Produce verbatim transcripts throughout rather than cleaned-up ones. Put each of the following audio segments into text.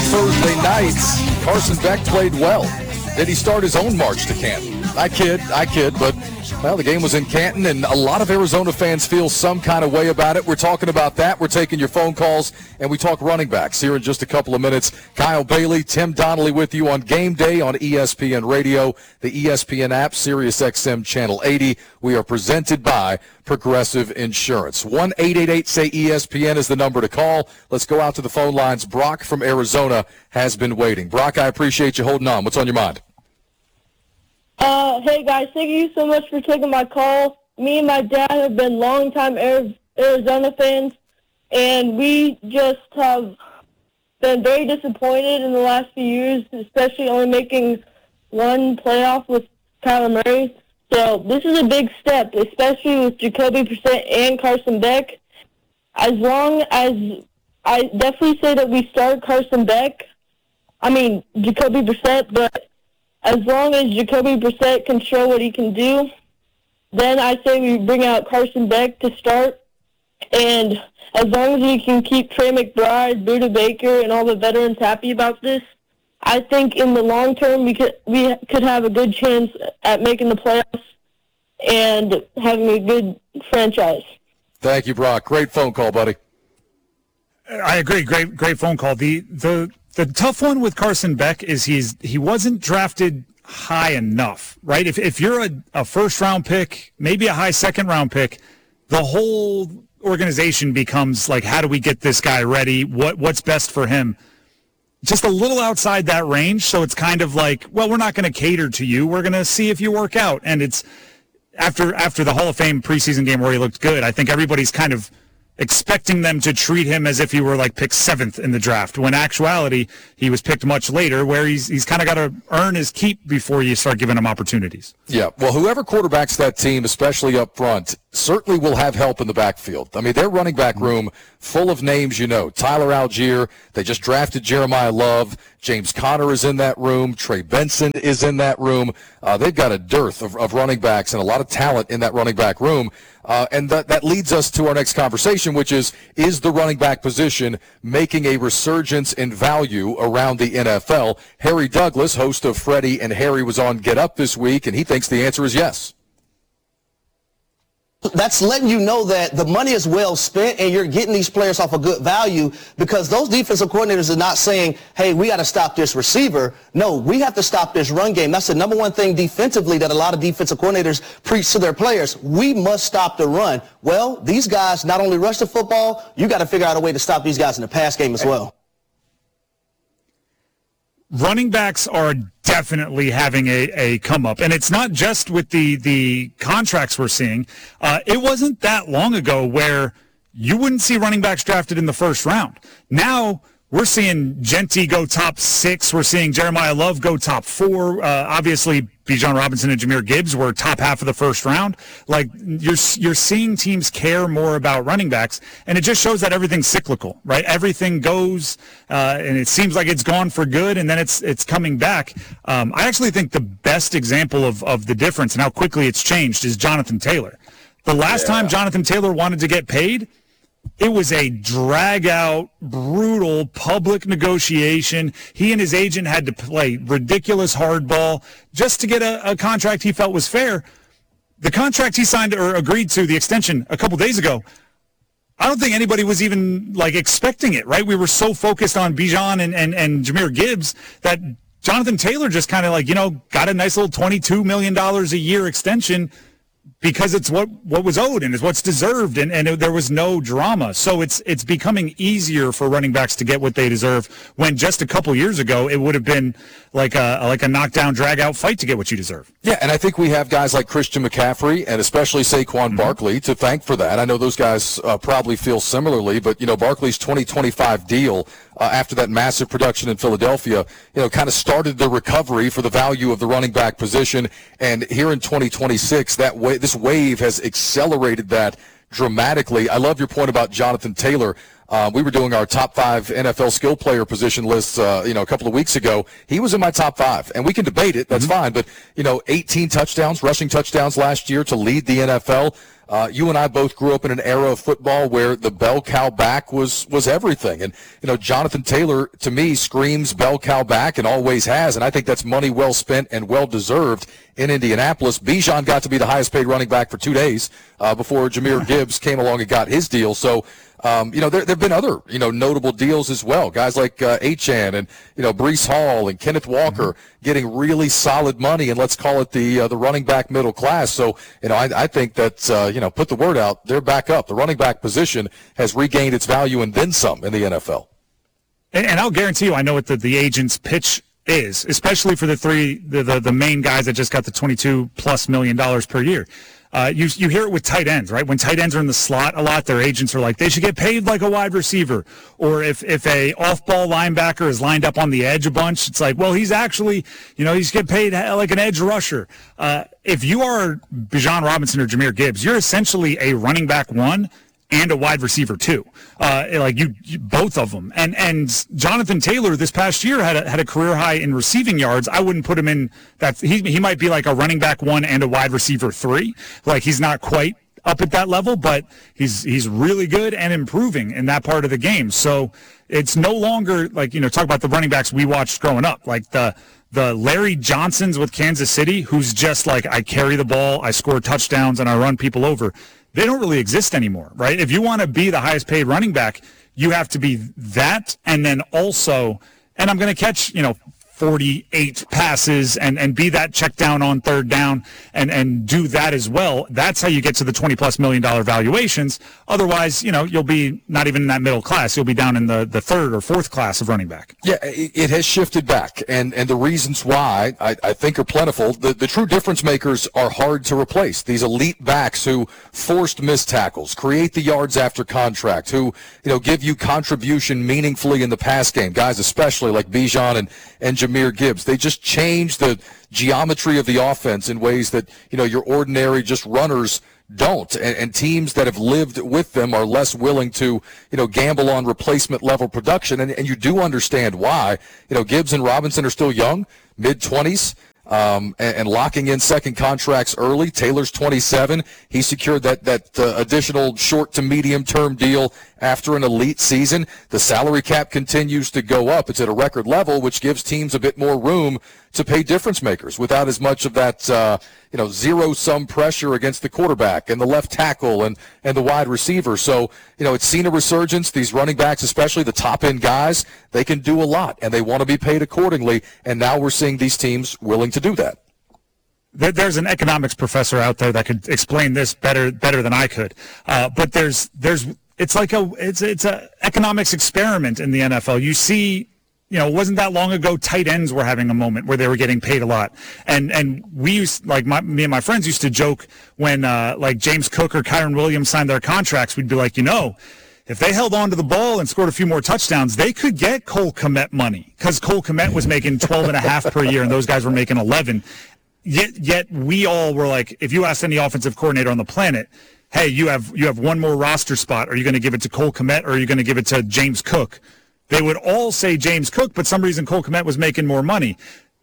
Thursday night, Carson Beck played well. Did he start his own march to Canton? I kid, I kid, but, well, the game was in Canton, and a lot of Arizona fans feel some kind of way about it. We're talking about that. We're taking your phone calls, and we talk running backs here in just a couple of minutes. Kyle Bailey, Tim Donnelly with you on Game Day on E S P N Radio, the E S P N app, Sirius X M Channel eighty. We are presented by Progressive Insurance. one eight eight eight say E S P N is the number to call. Let's go out to the phone lines. Brock from Arizona has been waiting. Brock, I appreciate you holding on. What's on your mind? Uh, hey, guys, thank you so much for taking my call. Me and my dad have been longtime Arizona fans, and we just have been very disappointed in the last few years, especially only making one playoff with Kyler Murray. So this is a big step, especially with Jacoby Brissett and Carson Beck. As long as I definitely say that we start Carson Beck, I mean Jacoby Brissett, but as long as Jacoby Brissett can show what he can do, then I say we bring out Carson Beck to start. And as long as we can keep Trey McBride, Budda Baker, and all the veterans happy about this, I think in the long term we could we could have a good chance at making the playoffs and having a good franchise. Thank you, Brock. Great phone call, buddy. I agree. Great, great phone call. The the the tough one with Carson Beck is he's he wasn't drafted high enough, right? If if you're a, a first round pick, maybe a high second round pick, the whole organization becomes like, how do we get this guy ready? What what's best for him? Just a little outside that range, so it's kind of like, well, we're not going to cater to you. We're going to see if you work out. And it's after after the Hall of Fame preseason game where he looked good, I think everybody's kind of expecting them to treat him as if he were like picked seventh in the draft, when actuality he was picked much later, where he's he's kind of got to earn his keep before you start giving him opportunities. Yeah, well, whoever quarterbacks that team, especially up front, certainly will have help in the backfield. I mean, their running back room full of names you know. Tyler Algier, they just drafted Jeremiah Love. James Conner is in that room. Trey Benson is in that room. Uh, they've got a dearth of, of running backs and a lot of talent in that running back room. Uh, and that, that leads us to our next conversation, which is, is the running back position making a resurgence in value around the N F L? Harry Douglas, host of Freddie and Harry, was on Get Up this week, and he thinks the answer is yes. That's letting you know that the money is well spent and you're getting these players off a good value, because those defensive coordinators are not saying, hey, we got to stop this receiver. No, we have to stop this run game. That's the number one thing defensively that a lot of defensive coordinators preach to their players. We must stop the run. Well, these guys not only rush the football, you got to figure out a way to stop these guys in the pass game as well. Running backs are definitely having a, a come up, and it's not just with the the contracts we're seeing. Uh, it wasn't that long ago where you wouldn't see running backs drafted in the first round. Now we're seeing Genty go top six. We're seeing Jeremiah Love go top four. Uh, obviously, Bijan Robinson and Jahmyr Gibbs were top half of the first round. Like, you're you're seeing teams care more about running backs, and it just shows that everything's cyclical, right? Everything goes, uh, and it seems like it's gone for good, and then it's it's coming back. Um, I actually think the best example of, of the difference and how quickly it's changed is Jonathan Taylor. The last yeah. time Jonathan Taylor wanted to get paid, it was a drag-out, brutal public negotiation. He and his agent had to play ridiculous hardball just to get a, a contract he felt was fair. The contract he signed or agreed to, the extension, a couple days ago, I don't think anybody was even, like, expecting it, right? We were so focused on Bijan and, and, and Jahmyr Gibbs that Jonathan Taylor just kind of, like, you know, got a nice little twenty-two million dollars a year extension because it's what, what was owed and is what's deserved, and, and it, there was no drama. So it's it's becoming easier for running backs to get what they deserve, when just a couple years ago it would have been like a like a knockdown, drag-out fight to get what you deserve. Yeah, and I think we have guys like Christian McCaffrey and especially Saquon mm-hmm. Barkley to thank for that. I know those guys uh, probably feel similarly, but, you know, Barkley's twenty twenty-five deal uh, after that massive production in Philadelphia, you know, kind of started the recovery for the value of the running back position. And here in twenty twenty-six, that way, this wave has accelerated that dramatically. I love your point about Jonathan Taylor. Uh, we were doing our top five N F L skill player position lists, uh, you know, a couple of weeks ago. He was in my top five, and we can debate it. That's mm-hmm. fine. But, you know, eighteen touchdowns, rushing touchdowns last year to lead the N F L. Uh, you and I both grew up in an era of football where the bell cow back was was everything. And, you know, Jonathan Taylor, to me, screams bell cow back and always has. And I think that's money well spent and well deserved in Indianapolis. Bijan got to be the highest paid running back for two days uh, before Jahmyr Gibbs came along and got his deal. So, Um, you know, there there have been other, you know, notable deals as well. Guys like uh, Achane and, you know, Breece Hall and Kenneth Walker mm-hmm. getting really solid money, and let's call it the uh, the running back middle class. So, you know, I, I think that, uh, you know, put the word out, they're back up. The running back position has regained its value and then some in the N F L. And, and I'll guarantee you, I know what the, the agent's pitch is, especially for the three, the, the, the main guys that just got the twenty-two plus million dollars per year. Uh, you you hear it with tight ends, right? When tight ends are in the slot a lot, their agents are like, they should get paid like a wide receiver. Or if, if a off-ball linebacker is lined up on the edge a bunch, it's like, well, he's actually, you know, he's getting paid like an edge rusher. Uh, if you are Bijan Robinson or Jahmyr Gibbs, you're essentially a running back one and a wide receiver too, uh, like you, you, both of them. And and Jonathan Taylor this past year had a, had a career high in receiving yards. I wouldn't put him in that. He he might be like a running back one and a wide receiver three. Like he's not quite up at that level, but he's he's really good and improving in that part of the game. So it's no longer like, you know, talk about the running backs we watched growing up, like the. The Larry Johnsons with Kansas City, who's just like, I carry the ball, I score touchdowns, and I run people over. They don't really exist anymore, right? If you want to be the highest paid running back, you have to be that, and then also, and I'm going to catch, you know, forty-eight passes and, and be that check down on third down and, and do that as well. That's how you get to the twenty plus million dollar valuations. Otherwise, you know, you'll be not even in that middle class. You'll be down in the, the third or fourth class of running back. Yeah, it has shifted back, and, and the reasons why I, I think are plentiful. The, the true difference makers are hard to replace. These elite backs who forced missed tackles, create the yards after contract, who, you know, give you contribution meaningfully in the pass game. Guys especially like Bijan and, and Jahmyr Gibbs. They just change the geometry of the offense in ways that, you know, your ordinary just runners don't. And, and teams that have lived with them are less willing to, you know, gamble on replacement level production. And, and you do understand why. You know, Gibbs and Robinson are still young, mid twenties. Um, and, and locking in second contracts early. Taylor's twenty-seven. He secured that that uh, additional short to medium term deal after an elite season. The salary cap continues to go up. It's at a record level, which gives teams a bit more room to pay difference makers without as much of that, uh, you know, zero sum pressure against the quarterback and the left tackle and, and the wide receiver. So, you know, it's seen a resurgence. These running backs, especially the top end guys, they can do a lot and they want to be paid accordingly. And now we're seeing these teams willing to do that. There's an economics professor out there that could explain this better better than I could. Uh, but there's there's it's like a it's it's a economics experiment in the N F L. You see. You know, it wasn't that long ago, tight ends were having a moment where they were getting paid a lot. And and we used, like, my, me and my friends used to joke when, uh, like, James Cook or Kyron Williams signed their contracts, we'd be like, you know, if they held on to the ball and scored a few more touchdowns, they could get Cole Kmet money because Cole Kmet was making twelve and a half per year and those guys were making eleven. Yet, yet we all were like, if you asked any offensive coordinator on the planet, hey, you have you have one more roster spot. Are you going to give it to Cole Kmet or are you going to give it to James Cook? They would all say James Cook, but some reason Cole Kmet was making more money.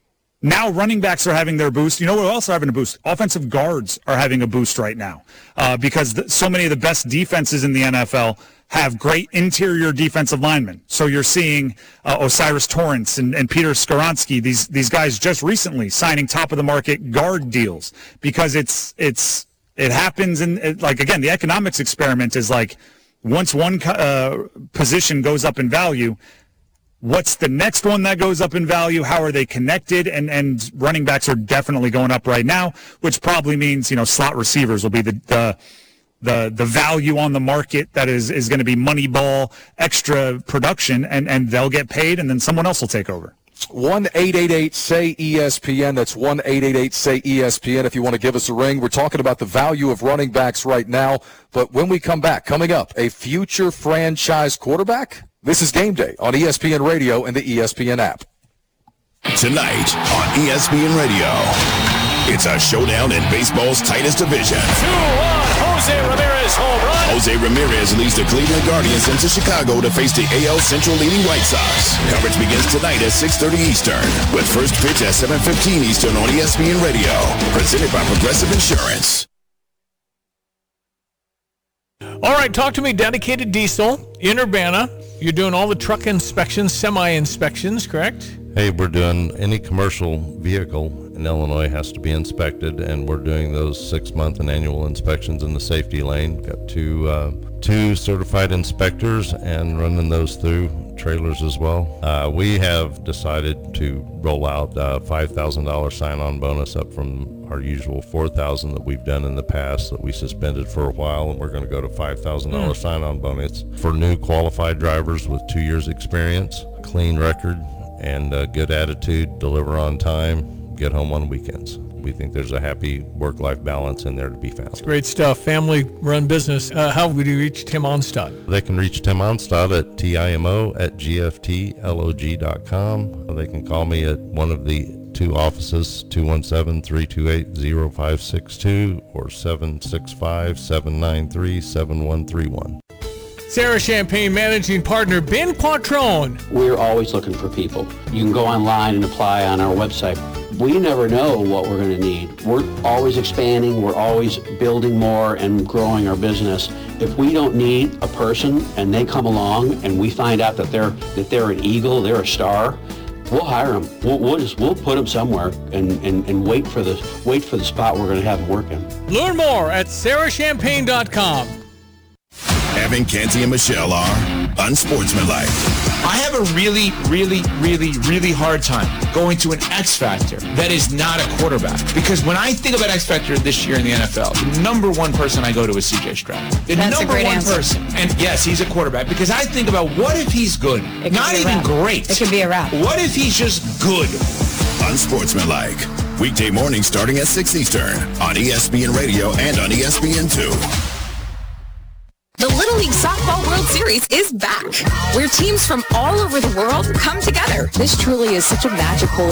Now running backs are having their boost. You know what else are having a boost? Offensive guards are having a boost right now uh, because the, so many of the best defenses in the N F L have great interior defensive linemen. So you're seeing uh, Osiris Torrance and, and Peter Skoronski, these these guys just recently signing top-of-the-market guard deals because it's it's it happens in, it, like, again, the economics experiment is like, once one uh, position goes up in value, what's the next one that goes up in value? How are they connected? And and running backs are definitely going up right now, which probably means, you know, slot receivers will be the the the, the value on the market that is, is going to be money ball, extra production, and, and they'll get paid, and then someone else will take over. one eight eight eight say E S P N. That's one eight eight eight say E S P N if you want to give us a ring. We're talking about the value of running backs right now. But when we come back, coming up, a future franchise quarterback? This is Game Day on E S P N Radio and the E S P N app. Tonight on E S P N Radio, it's a showdown in baseball's tightest division. two one, Jose Ramirez home run. Jose Ramirez leads the Cleveland Guardians into Chicago to face the A L Central leading White Sox. Coverage begins tonight at six thirty Eastern, with first pitch at seven fifteen Eastern on E S P N Radio. Presented by Progressive Insurance. All right, talk to me. Dedicated Diesel in Urbana. You're doing all the truck inspections, semi-inspections, correct? Hey, we're doing any commercial vehicle in Illinois has to be inspected, and we're doing those six-month and annual inspections in the safety lane. Got two uh, two certified inspectors and running those through trailers as well. Uh, we have decided to roll out a five thousand dollars sign-on bonus up from our usual four thousand dollars that we've done in the past that we suspended for a while, and we're going to go to five thousand dollars mm. sign-on bonus for new qualified drivers with two years experience, clean record, and a good attitude, deliver on time, get home on weekends. We think there's a happy work-life balance in there to be found. Great stuff. Family-run business. Uh, how would you reach Tim Onstad? They can reach Tim Onstad at T-I-M-O at G F T L O G dot com. They can call me at one of the two offices, two one seven, three two eight, zero five six two or seven six five, seven nine three, seven one three one. Sarah Champagne Managing Partner Ben Quattrone. We're always looking for people. You can go online and apply on our website. We never know what we're going to need. We're always expanding. We're always building more and growing our business. If we don't need a person and they come along and we find out that they're that they're an eagle, they're a star, we'll hire them. We'll, we'll just we'll put them somewhere and, and, and wait for the wait for the spot we're going to have them working. Learn more at sarah champagne dot com. Evan, Canty, and Michelle are unsportsmanlike. I have a really, really, really, really hard time going to an X Factor that is not a quarterback. Because when I think about X Factor this year in the N F L, the number one person I go to is C J Stroud. The That's number a great one answer. person. And yes, he's a quarterback. Because I think about what if he's good? It Not be a even wrap. great. It could be a wrap. What if he's just good? Unsportsmanlike. Weekday mornings starting at six Eastern on E S P N Radio and on E S P N two. The Little League Softball World Series is back, where teams from all over the world come together. This truly is such a magical